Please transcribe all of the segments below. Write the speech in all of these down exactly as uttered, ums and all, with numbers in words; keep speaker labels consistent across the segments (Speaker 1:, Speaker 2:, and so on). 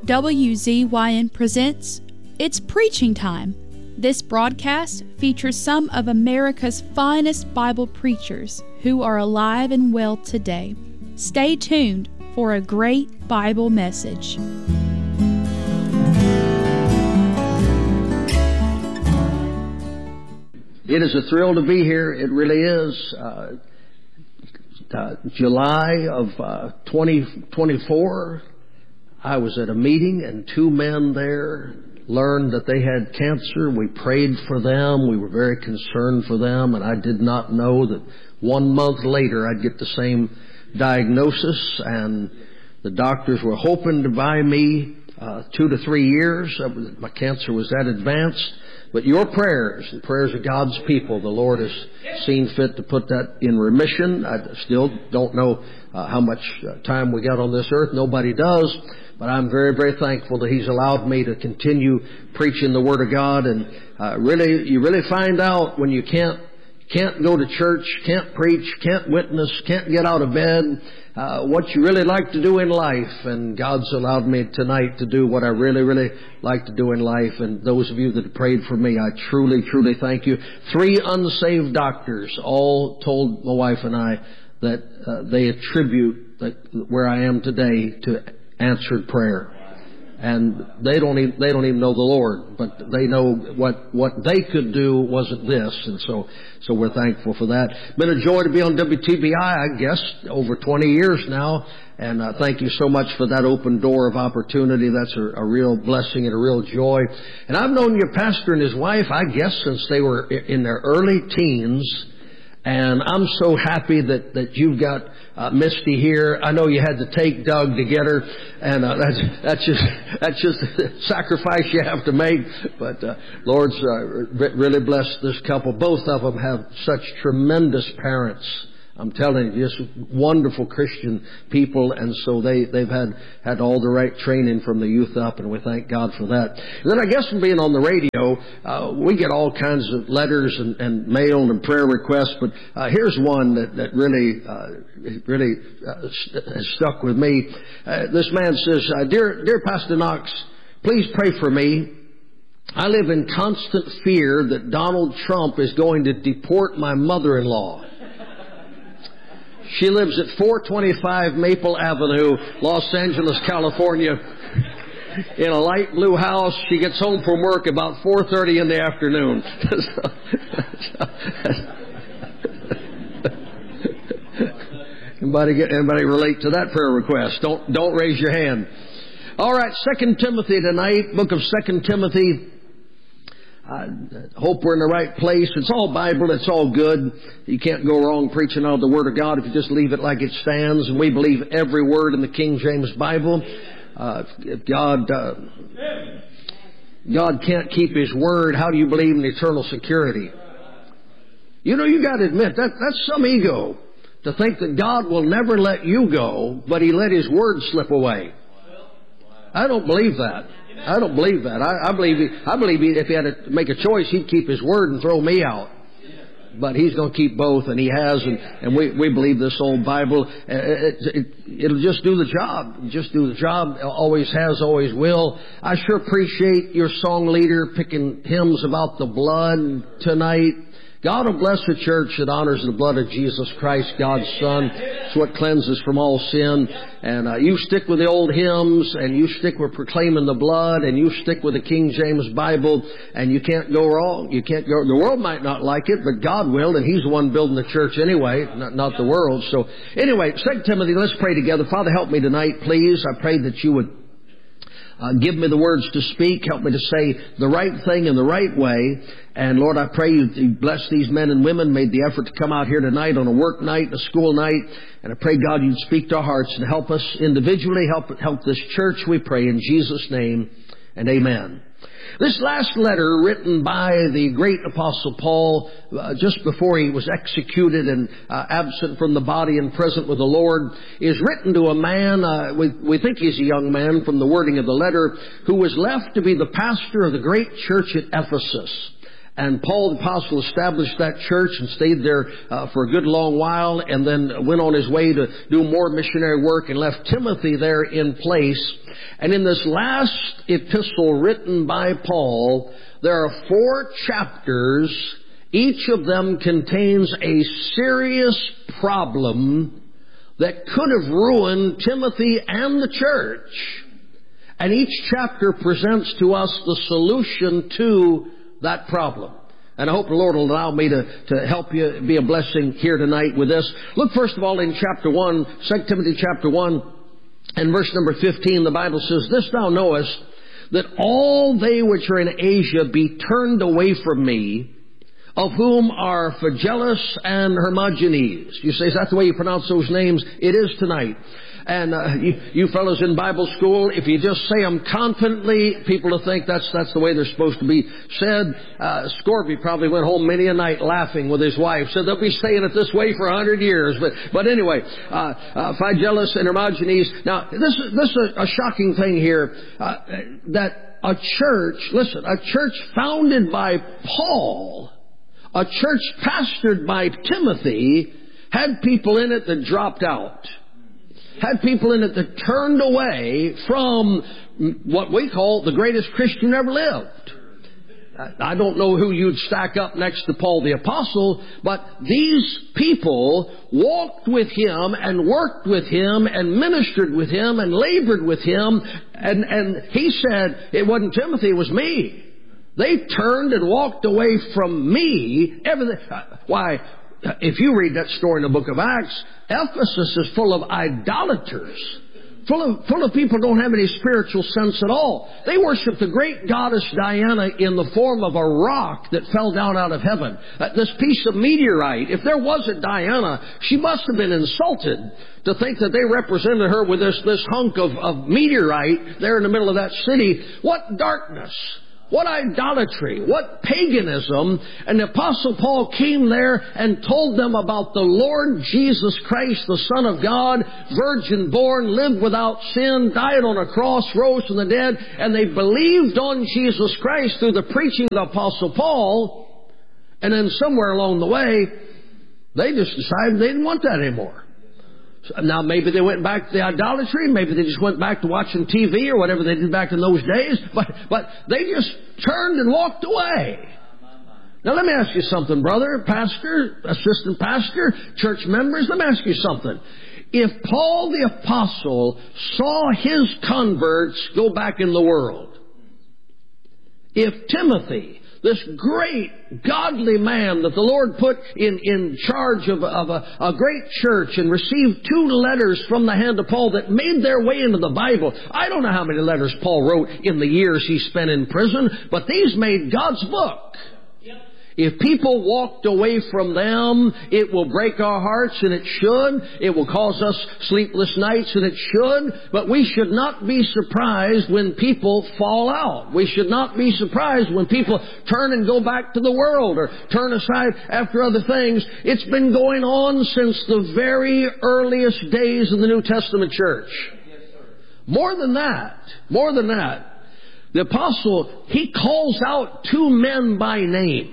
Speaker 1: W Z Y N presents It's Preaching Time. This broadcast features some of America's finest Bible preachers who are alive and well today. Stay tuned for a great Bible message.
Speaker 2: It is a thrill to be here. It really is. Uh, uh, July of uh, twenty twenty-four, I was at a meeting and two men there learned that they had cancer. We prayed for them. We were very concerned for them, and I did not know that one month later I'd get the same diagnosis, and the doctors were hoping to buy me uh, two to three years. My cancer was that advanced. But your prayers, the prayers of God's people, the Lord has seen fit to put that in remission. I still don't know uh, how much uh, time we got on this earth. Nobody does. But I'm very, very thankful that He's allowed me to continue preaching the Word of God. And uh, really, you really find out when you can't can't go to church, can't preach, can't witness, can't get out of bed, uh, what you really like to do in life. And God's allowed me tonight to do what I really, really like to do in life. And those of you that have prayed for me, I truly, truly thank you. Three unsaved doctors all told my wife and I that uh, they attribute that where I am today to answered prayer. And they don't even, they don't even know the Lord, but they know what, what they could do wasn't this. And so, so we're thankful for that. Been a joy to be on W T B I, I guess, over twenty years now. And uh, thank you so much for that open door of opportunity. That's a, a real blessing and a real joy. And I've known your pastor and his wife, I guess, since they were in their early teens. And I'm so happy that, that you've got uh, Misty here. I know you had to take Doug to get her, and uh, that's that's just that's just a sacrifice you have to make. But uh, Lord's uh, really blessed this couple. Both of them have such tremendous parents. I'm telling you, just wonderful Christian people, and so they, they've had, had all the right training from the youth up, and we thank God for that. And then I guess from being on the radio, uh, we get all kinds of letters and, and mail and prayer requests, but uh, here's one that, that really, uh, really uh, has stuck with me. Uh, this man says, uh, Dear, dear Pastor Knox, please pray for me. I live in constant fear that Donald Trump is going to deport my mother-in-law. She lives at four twenty-five Maple Avenue, Los Angeles, California, in a light blue house. She gets home from work about four thirty in the afternoon. anybody, get, anybody relate to that prayer request? Don't, don't raise your hand. All right, Second Timothy tonight, book of Second Timothy. I hope we're in the right place. It's all Bible. It's all good. You can't go wrong preaching out of the Word of God if you just leave it like it stands. And we believe every word in the King James Bible. Uh, if God, uh, God can't keep His Word, how do you believe in eternal security? You know, you got to admit, that that's some ego to think that God will never let you go, but He let His Word slip away. I don't believe that. I don't believe that. I, I believe he, I believe he, if he had to make a choice, he'd keep his word and throw me out. But he's going to keep both, and he has, and, and we, we believe this old Bible. It, it, it'll just do the job. Just do the job. Always has, always will. I sure appreciate your song leader picking hymns about the blood tonight. God will bless a church that honors the blood of Jesus Christ, God's Son. It's what cleanses from all sin. And uh, you stick with the old hymns, and you stick with proclaiming the blood, and you stick with the King James Bible, and you can't go wrong. You can't go. The world might not like it, but God will, and He's the one building the church anyway, not, not the world. So anyway, Second Timothy, let's pray together. Father, help me tonight, please. I pray that you would Uh, give me the words to speak. Help me to say the right thing in the right way. And Lord, I pray you, you bless these men and women, made the effort to come out here tonight on a work night, a school night. And I pray, God, you'd speak to our hearts and help us individually, help, help this church, we pray in Jesus' name, and amen. This last letter, written by the great Apostle Paul uh, just before he was executed and uh, absent from the body and present with the Lord, is written to a man, uh, we, we think he's a young man from the wording of the letter, who was left to be the pastor of the great church at Ephesus. And Paul the Apostle established that church and stayed there uh, for a good long while, and then went on his way to do more missionary work and left Timothy there in place. And in this last epistle written by Paul, there are four chapters. Each of them contains a serious problem that could have ruined Timothy and the church. And each chapter presents to us the solution to that problem. And I hope the Lord will allow me to, to help you be a blessing here tonight with this. Look first of all in chapter one, Second Timothy chapter one, and verse number fifteen. The Bible says, "This thou knowest, that all they which are in Asia be turned away from me, of whom are Phygellus and Hermogenes." You say, is that the way you pronounce those names? It is tonight. And uh, you, you fellows in Bible school, if you just say them confidently, people will think that's that's the way they're supposed to be said. Uh, Scorby probably went home many a night laughing with his wife. Said they'll be saying it this way for a hundred years. But but anyway, uh, uh, Phygellus and Hermogenes. Now this is this is a, a shocking thing here, uh, that a church, listen, a church founded by Paul, a church pastored by Timothy, had people in it that dropped out. Had people in it that turned away from what we call the greatest Christian ever lived. I don't know who you'd stack up next to Paul the Apostle, but these people walked with him and worked with him and ministered with him and labored with him. And, and he said, it wasn't Timothy, it was me. They turned and walked away from me. Everything. Why? If you read that story in the book of Acts, Ephesus is full of idolaters. Full of, full of people who don't have any spiritual sense at all. They worship the great goddess Diana in the form of a rock that fell down out of heaven. Uh, this piece of meteorite, if there was a Diana, she must have been insulted to think that they represented her with this, this hunk of, of meteorite there in the middle of that city. What darkness! What idolatry, what paganism. And the Apostle Paul came there and told them about the Lord Jesus Christ, the Son of God, virgin born, lived without sin, died on a cross, rose from the dead, and they believed on Jesus Christ through the preaching of the Apostle Paul. And then somewhere along the way, they just decided they didn't want that anymore. Now, maybe they went back to the idolatry. Maybe they just went back to watching T V or whatever they did back in those days. But, but they just turned and walked away. Now, let me ask you something, brother, pastor, assistant pastor, church members. Let me ask you something. If Paul the Apostle saw his converts go back in the world, if Timothy, this great, godly man that the Lord put in, in charge of, of a, a great church and received two letters from the hand of Paul that made their way into the Bible. I don't know how many letters Paul wrote in the years he spent in prison, but these made God's book. If people walked away from them, it will break our hearts, and it should. It will cause us sleepless nights, and it should. But we should not be surprised when people fall out. We should not be surprised when people turn and go back to the world or turn aside after other things. It's been going on since the very earliest days of the New Testament church. More than that, more than that, the apostle, he calls out two men by name.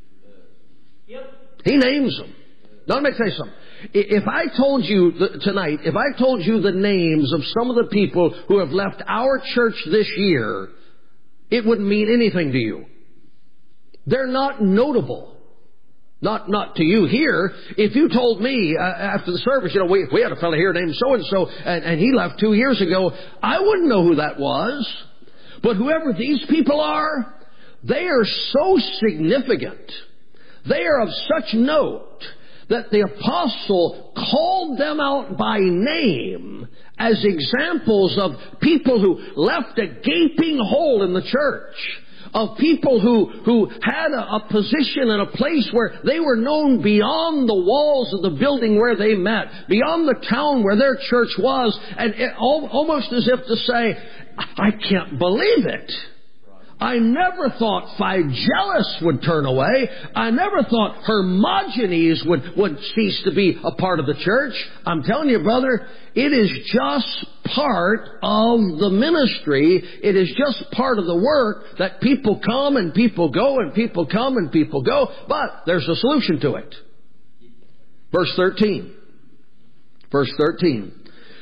Speaker 2: He names them. Now let me tell you something. If I told you tonight, if I told you the names of some of the people who have left our church this year, it wouldn't mean anything to you. They're not notable. Not not to you here. If you told me uh, after the service, you know, we, we had a fellow here named so-and-so, and, and he left two years ago, I wouldn't know who that was. But whoever these people are, they are so significant. They are of such note that the apostle called them out by name as examples of people who left a gaping hole in the church, of people who, who had a, a position and a place where they were known beyond the walls of the building where they met, beyond the town where their church was, and it, almost as if to say, I can't believe it. I never thought Phygellus would turn away. I never thought Hermogenes would, would cease to be a part of the church. I'm telling you, brother, it is just part of the ministry. It is just part of the work that people come and people go and people come and people go. But there's a solution to it. Verse thirteen. Verse thirteen.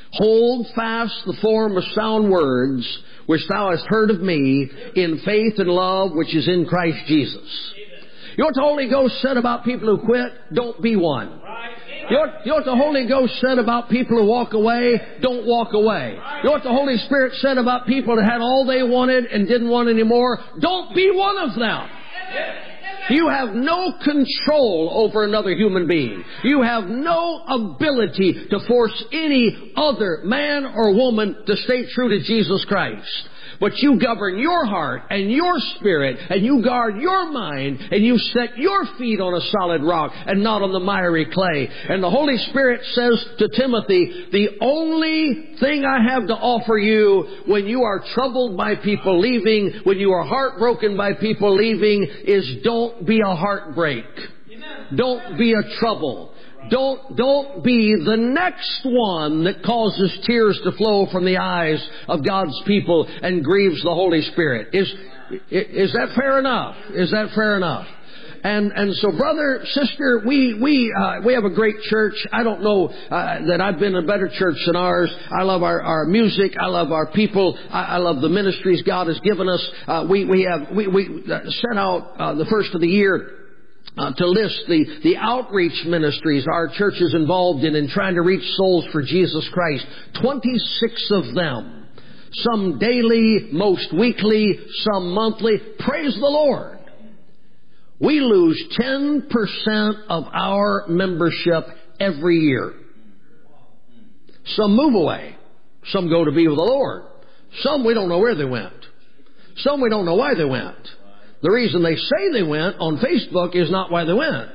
Speaker 2: Hold fast the form of sound words which thou hast heard of me, in faith and love which is in Christ Jesus. You know what the Holy Ghost said about people who quit? Don't be one. You know, what, you know what the Holy Ghost said about people who walk away? Don't walk away. You know what the Holy Spirit said about people that had all they wanted and didn't want any more? Don't be one of them. You have no control over another human being. You have no ability to force any other man or woman to stay true to Jesus Christ. But you govern your heart and your spirit, and you guard your mind, and you set your feet on a solid rock and not on the miry clay. And the Holy Spirit says to Timothy, the only thing I have to offer you when you are troubled by people leaving, when you are heartbroken by people leaving, is don't be a heartbreak. Don't be a trouble. Don't, don't be the next one that causes tears to flow from the eyes of God's people and grieves the Holy Spirit. Is, is that fair enough? Is that fair enough? And, and so brother, sister, we, we, uh, we have a great church. I don't know, uh, that I've been in a better church than ours. I love our, our music. I love our people. I, I love the ministries God has given us. Uh, we, we have, we, we set out, uh, the first of the year, Uh, to list the, the outreach ministries our church is involved in in trying to reach souls for Jesus Christ. twenty-six of them. Some daily, most weekly, some monthly. Praise the Lord. We lose ten percent of our membership every year. Some move away. Some go to be with the Lord. Some we don't know where they went. Some we don't know why they went. The reason they say they went on Facebook is not why they went.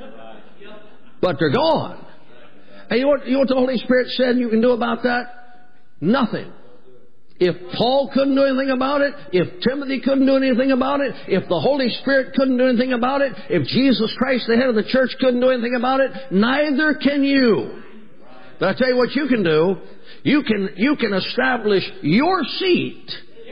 Speaker 2: But they're gone. And you know what, you know what the Holy Spirit said you can do about that? Nothing. If Paul couldn't do anything about it, if Timothy couldn't do anything about it, if the Holy Spirit couldn't do anything about it, if Jesus Christ, the head of the church, couldn't do anything about it, neither can you. But I tell you what you can do. You can, you can establish your seat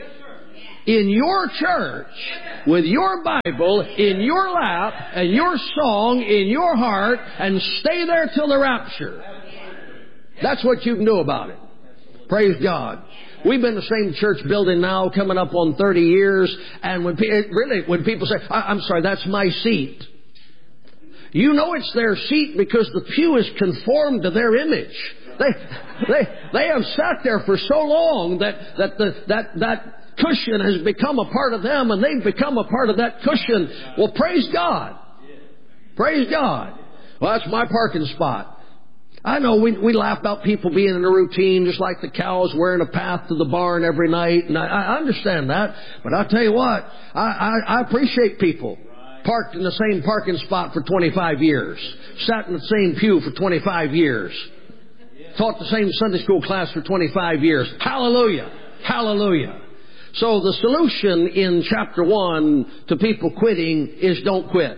Speaker 2: in your church with your Bible in your lap and your song in your heart and stay there till the rapture. That's what you can do about it. Praise God. We've been in the same church building now coming up on thirty years, and when pe- really when people say, I- I'm sorry, that's my seat. You know it's their seat because the pew is conformed to their image. They they they have sat there for so long that that the that that cushion has become a part of them, and they've become a part of that cushion. Well, praise God. Praise God. Well, that's my parking spot. I know we we laugh about people being in a routine, just like the cows wearing a path to the barn every night, and I, I understand that. But I'll tell you what, I, I, I appreciate people parked in the same parking spot for twenty-five years, sat in the same pew for twenty-five years, taught the same Sunday school class for twenty-five years. Hallelujah. Hallelujah. So the solution in chapter one to people quitting is don't quit.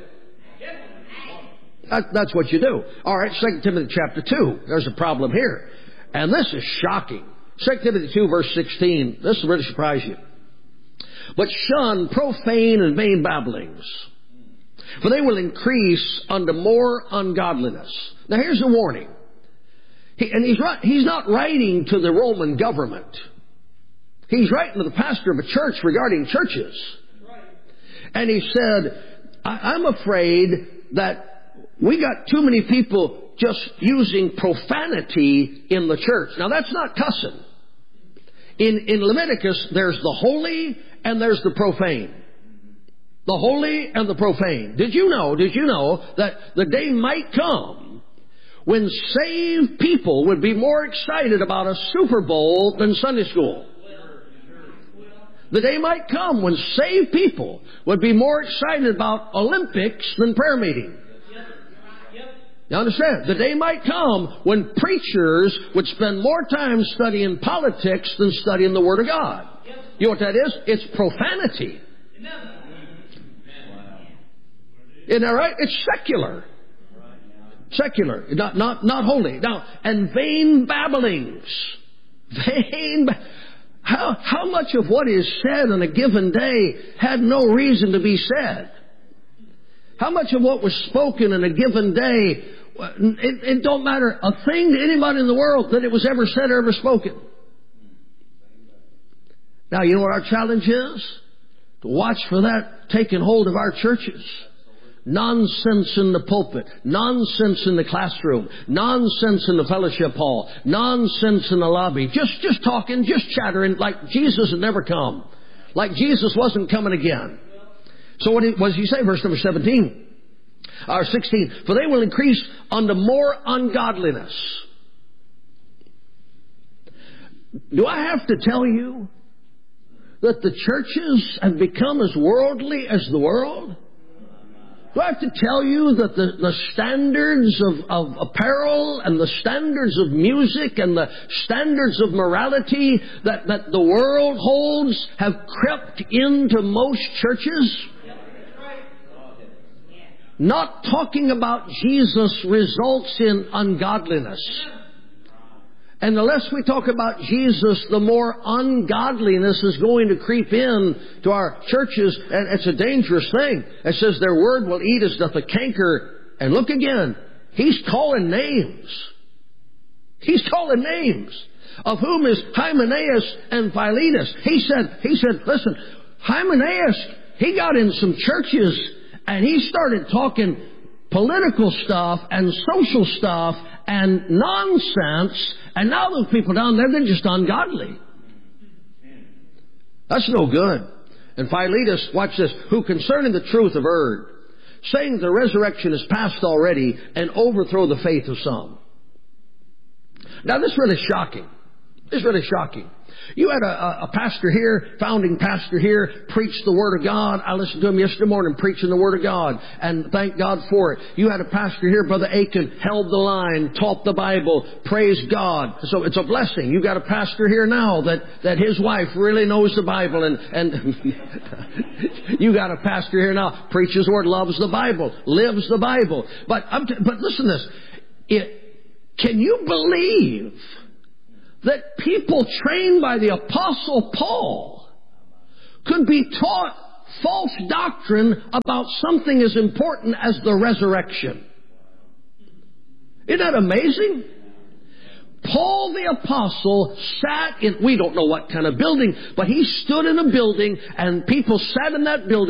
Speaker 2: That, that's what you do. All right, Second Timothy chapter two. There's a problem here. And this is shocking. Second Timothy two verse sixteen. This will really surprise you. But shun profane and vain babblings, for they will increase unto more ungodliness. Now here's a warning. He, and he's, he's not writing to the Roman government. He's writing to the pastor of a church regarding churches. And he said, I, I'm afraid that we got too many people just using profanity in the church. Now that's not cussing. In, in Leviticus, there's the holy and there's the profane. The holy and the profane. Did you know, did you know that the day might come when saved people would be more excited about a Super Bowl than Sunday school? The day might come when saved people would be more excited about Olympics than prayer meeting. You understand? The day might come when preachers would spend more time studying politics than studying the Word of God. You know what that is? It's profanity. Isn't that right? It's secular. Secular. Not, not, not holy. Now, and vain babblings. Vain babblings. How, how much of what is said on a given day had no reason to be said? How much of what was spoken in a given day it, it don't matter a thing to anybody in the world that it was ever said or ever spoken. Now, you know what our challenge is? To watch for that taking hold of our churches. Nonsense in the pulpit. Nonsense in the classroom. Nonsense in the fellowship hall. Nonsense in the lobby. Just, just talking, just chattering like Jesus had never come. Like Jesus wasn't coming again. So what does he say? Verse number seventeen. Or sixteen. For they will increase unto more ungodliness. Do I have to tell you that the churches have become as worldly as the world? Do I have to tell you that the, the standards of, of apparel and the standards of music and the standards of morality that, that the world holds have crept into most churches? Not talking about Jesus results in ungodliness. And the less we talk about Jesus, the more ungodliness is going to creep in to our churches. And it's a dangerous thing. It says their word will eat as doth a canker. And look again. He's calling names. He's calling names. Of whom is Hymenaeus and Philetus. He said, he said, listen, Hymenaeus, he got in some churches and he started talking political stuff and social stuff and nonsense. And now those people down there, they're just ungodly. That's no good. And Philetus, watch this, who concerning the truth have erred, saying the resurrection is past already, and overthrow the faith of some. Now this is really shocking. This is really shocking. You had a, a pastor here, founding pastor here, preach the Word of God. I listened to him yesterday morning preaching the Word of God, and thank God for it. You had a pastor here, Brother Aiken, held the line, taught the Bible, praise God. So it's a blessing. You got a pastor here now that, that his wife really knows the Bible, and, and you got a pastor here now, preaches the Word, loves the Bible, lives the Bible. But, I'm t- but listen to this. It, can you believe that people trained by the Apostle Paul could be taught false doctrine about something as important as the resurrection? Isn't that amazing? Paul the Apostle sat in, we don't know what kind of building, but he stood in a building and people sat in that building